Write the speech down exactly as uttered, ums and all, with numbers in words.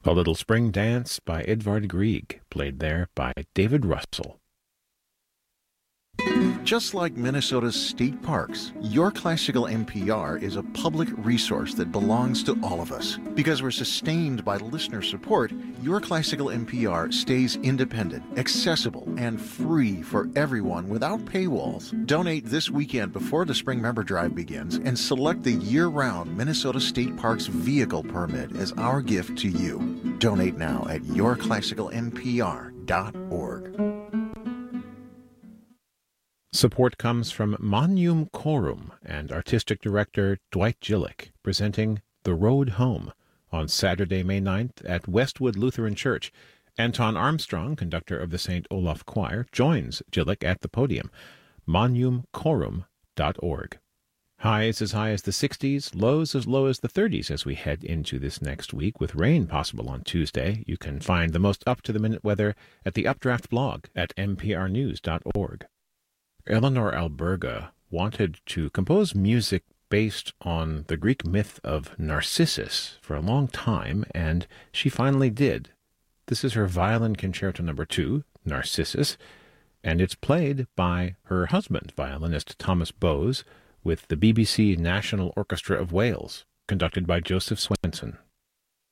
A Little Spring Dance by Edvard Grieg, played there by David Russell. Just like Minnesota's state parks, Your Classical N P R is a public resource that belongs to all of us. Because we're sustained by listener support, Your Classical N P R stays independent, accessible, and free for everyone without paywalls. Donate this weekend before the Spring Member Drive begins and select the year-round Minnesota State Parks vehicle permit as our gift to you. Donate now at your classical n p r dot org. Support comes from Monium Chorum and artistic director Dwight Gillick, presenting The Road Home on Saturday, May ninth at Westwood Lutheran Church. Anton Armstrong, conductor of the Saint Olaf Choir, joins Gillick at the podium. monium chorum dot org. Highs as high as the sixties, lows as low as the thirties as we head into this next week, with rain possible on Tuesday. You can find the most up-to-the-minute weather at the Updraft blog at m p r news dot org. Eleanor Alberga wanted to compose music based on the Greek myth of Narcissus for a long time, and she finally did. This is her violin concerto number two, Narcissus, and it's played by her husband, violinist Thomas Bowes, with the B B C National Orchestra of Wales, conducted by Joseph Swenson.